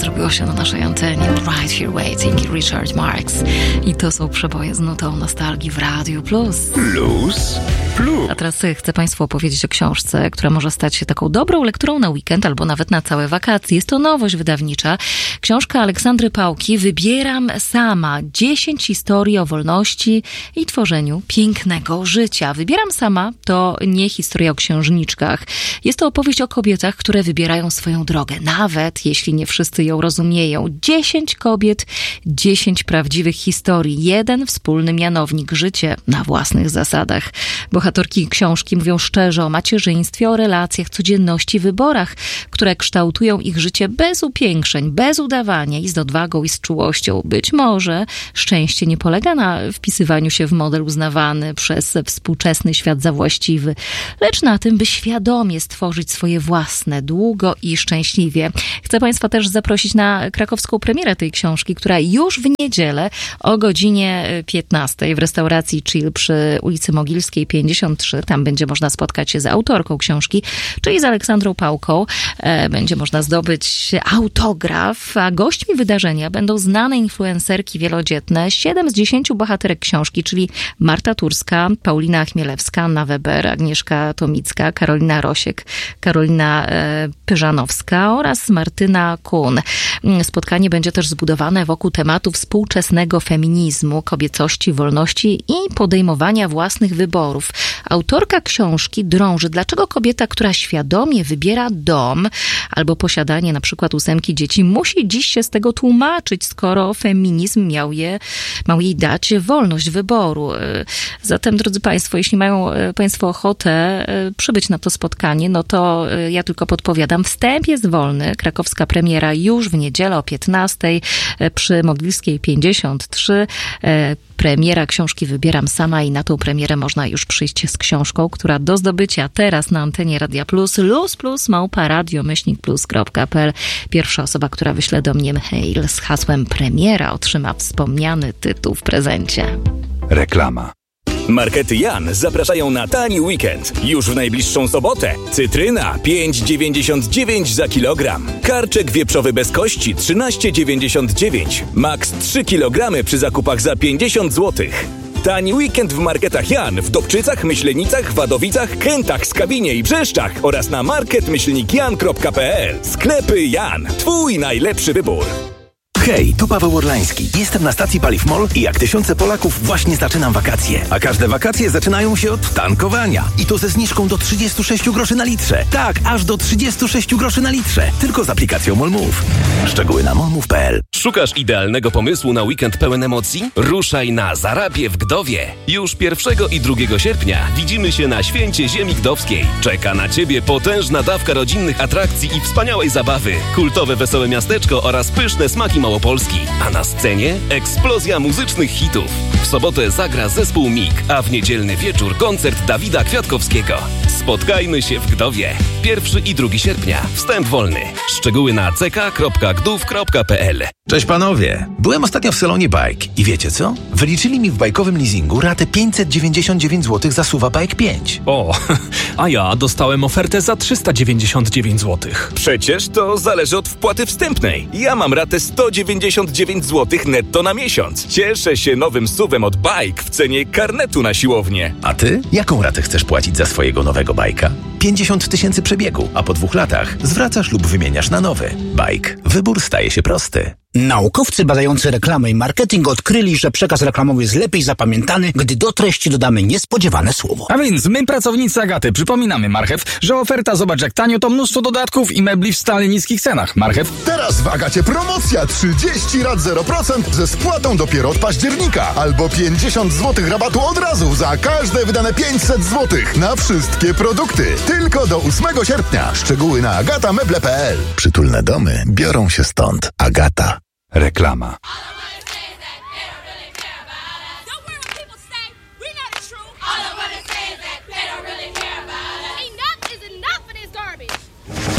zrobiło się na naszej antenie. Right Here Waiting i Richard Marx. I to są przeboje z nutą nostalgii w Radiu Plus. A teraz chcę Państwu opowiedzieć o książce, która może stać się taką dobrą lekturą na weekend albo nawet na całe wakacje. Jest to nowość wydawnicza. Książka Aleksandry Pałki Wybieram sama. 10 historii o wolności i tworzeniu pięknego życia. Wybieram sama to nie historia o księżniczkach. Jest to opowieść o kobietach, które wybierają swoją drogę, nawet jeśli nie wszyscy ją rozumieją. 10 kobiet, 10 prawdziwych historii, jeden wspólny mianownik, życie na własnych zasadach. Bohaterki książki mówią szczerze o macierzyństwie, o relacjach, codzienności, wyborach, które kształtują ich życie bez upiększeń, bez udawania i z odwagą i z czułością. Być może szczęście nie polega na wpisywaniu się w model uznawany przez współczesny świat za właściwy, lecz na tym, by świadomie stworzyć swoje własne, długo i szczęśliwie. Chcę Państwa też zaprosić na krakowską premierę tej książki, która już w niedzielę o godzinie 15 w restauracji Chill przy ulicy Mogilskiej 53. Tam będzie można spotkać się z autorką książki, czyli z Aleksandrą Pałką. Będzie można zdobyć autograf, a gośćmi wydarzenia będą znane influencerki wielodzietne. 7 z 10 bohaterek książki, czyli Marta Turska, Paulina Chmielewska, Anna Weber, Agnieszka Tomicka, Karolina Rosiek, Karolina Pyżanowska oraz Martyna Kun. Spotkanie będzie też zbudowane wokół tematu współczesnego feminizmu, kobiecości, wolności i podejmowania własnych wyborów. Autorka książki drąży, dlaczego kobieta, która świadomie wybiera dom albo posiadanie na przykład 8 dzieci, musi dziś się z tego tłumaczyć, skoro feminizm miał jej dać wolność wyboru. Zatem, drodzy Państwo, jeśli mają Państwo ochotę przybyć na to spotkanie, no to ja tylko podpowiadam, wstęp jest wolny. Krakowska premiera już w niedzielę o 15 przy Mogilskiej 53. Premiera książki Wybieram sama i na tą premierę można już przyjść z książką, która do zdobycia teraz na antenie Radia Plus, luz+małpa-radio-plus.pl. Pierwsza osoba, która wyśle do mnie mail z hasłem premiera, otrzyma wspomniany tytuł w prezencie. Reklama. Markety Jan zapraszają na tani weekend. Już w najbliższą sobotę. Cytryna 5,99 za kilogram. Karczek wieprzowy bez kości 13,99. Max 3 kg przy zakupach za 50 zł. Tani weekend w Marketach Jan w Dobczycach, Myślenicach, Wadowicach, Kętach, Skawinie i Brzeszczach oraz na market-jan.pl. Sklepy Jan. Twój najlepszy wybór. Hej, tu Paweł Orlański. Jestem na stacji Paliw MOL i jak tysiące Polaków właśnie zaczynam wakacje. A każde wakacje zaczynają się od tankowania. I to ze zniżką do 36 groszy na litrze. Tak, aż do 36 groszy na litrze. Tylko z aplikacją MOL Move. Szczegóły na molmove.pl. Szukasz idealnego pomysłu na weekend pełen emocji? Ruszaj na Zarabię w Gdowie. Już 1 i 2 sierpnia widzimy się na Święcie Ziemi Gdowskiej. Czeka na Ciebie potężna dawka rodzinnych atrakcji i wspaniałej zabawy. Kultowe wesołe miasteczko oraz pyszne smaki Małopolski. A na scenie eksplozja muzycznych hitów. W sobotę zagra zespół MIG, a w niedzielny wieczór koncert Dawida Kwiatkowskiego. Spotkajmy się w Gdowie. 1 i 2 sierpnia. Wstęp wolny. Szczegóły na ck.gdów.pl. Cześć panowie. Byłem ostatnio w salonie Bike i wiecie co? Wyliczyli mi w bajkowym leasingu ratę 599 zł za SUV Bike 5. O, a ja dostałem ofertę za 399 zł. Przecież to zależy od wpłaty wstępnej. Ja mam ratę 199 zł netto na miesiąc. Cieszę się nowym SUV-em od Bike w cenie karnetu na siłownię. A ty? Jaką ratę chcesz płacić za swojego nowego bajka? 50 000 przebiegu, a po 2 latach zwracasz lub wymieniasz na nowy. Bike. Wybór staje się prosty. Naukowcy badający reklamę i marketing odkryli, że przekaz reklamowy jest lepiej zapamiętany, gdy do treści dodamy niespodziewane słowo. A więc my, pracownicy Agaty, przypominamy Marchew, że oferta zobacz jak tanio to mnóstwo dodatków i mebli w stale niskich cenach. Marchew. Teraz w Agacie promocja 30 rat 0% ze spłatą dopiero od października. Albo 50 zł rabatu od razu za każde wydane 500 zł na wszystkie produkty. Tylko do 8 sierpnia. Szczegóły na agatameble.pl. Przytulne domy biorą się stąd. Agata. Reklama.